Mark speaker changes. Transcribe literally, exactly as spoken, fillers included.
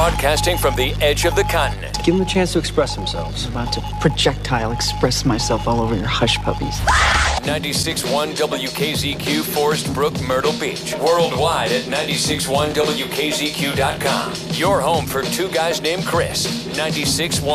Speaker 1: Broadcasting from the edge of the continent.
Speaker 2: Give them a chance to express themselves.
Speaker 3: I'm about to projectile express myself all over your hush puppies.
Speaker 1: ninety-six point one W K Z Q, Forest Brook, Myrtle Beach. Worldwide at ninety-six point one W K Z Q dot com. Your home for two guys named Chris. ninety-six point one